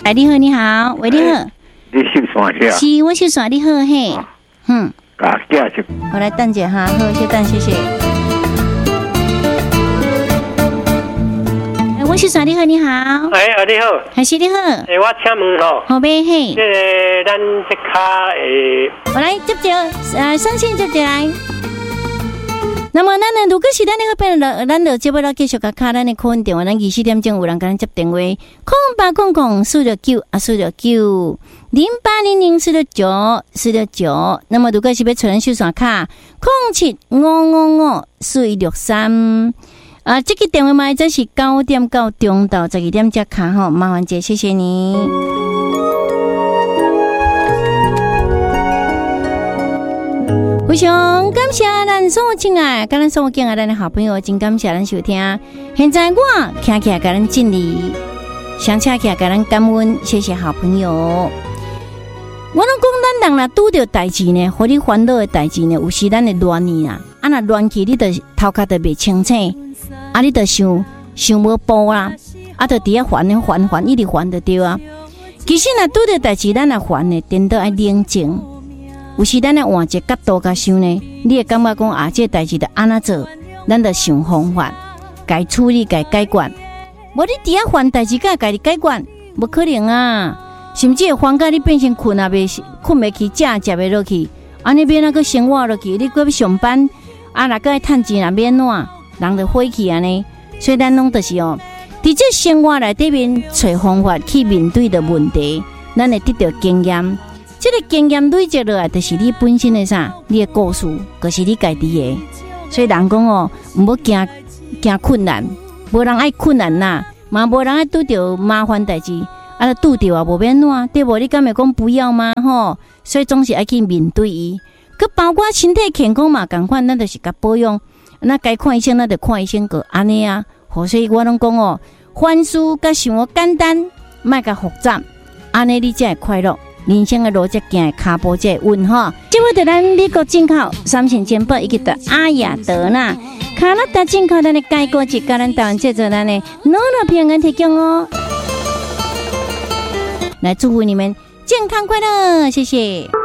哎，你好，你好，喂，你好。 你姓啥呀？ 是，我姓啥？你好，嘿。 啊，价钱。 我来等一下哈，好，稍等，谢谢。我姓啥？你好，你好。 哎，你好。 还是你好。 我请问吼。 好呗，嘿。 咱这卡我来接着，上线接着来。那么，咱如果是咱那个朋友，咱就接不到继续甲卡咱的客运电话，咱24点钟有人甲咱接电话，0800-469-469。0800-469-469。那么如果是要找人收线卡，07555463。这个电话嘛，这是9点到中到12点接卡吼，麻烦姐，谢谢你。非常感谢咱所有亲爱，跟咱所有敬爱咱的好朋友，真感谢咱收听。现在我听起来给咱敬礼，想起来给咱感恩，谢谢好朋友。我拢讲咱人啦，拄着代志呢，互你烦恼的代志呢，有时咱的乱去啦，若乱去，你就头壳就袂清醒，你就想无步啦，就伫遐烦，一直烦就对啊。其实若拄着代志，咱也烦呢，颠倒爱冷静。有时咱来换一个角度甲想呢，你会感觉讲这代志就安怎做，咱就想方法，该处理该解决。无你伫遐烦代志，该家己解决，无可能啊！甚至会烦到你变成困也袂困袂去，食袂落去，安尼变那个生活落去，你搁要上班，若搁爱趁钱也免怎，人就火气安尼。所以咱拢就是伫这生活内底面找方法去面对的问题，咱会得到经验。这个经验累积落来，就是你本身的啥，你的故事，就是你家己的。所以人讲唔好惊困难，无人爱困难呐，嘛无人爱拄着麻烦代志，拄着啊，无免怎，对无？你敢会讲不要吗？吼，所以总是爱去面对伊。佮包括身体健康嘛，共款，咱就是甲保养。那该看医生，咱就看医生个安尼啊。所以我拢讲凡事甲想简单，莫甲复杂，安尼你才会快乐。人生的路才行的脚步才会稳哈。这位的咱美国进口3型肩膀以及的阿雅德纳、加拿大进口咱的钙果及甲咱台湾制作咱的诺诺平安提供哦。来祝福你们健康快乐，谢谢。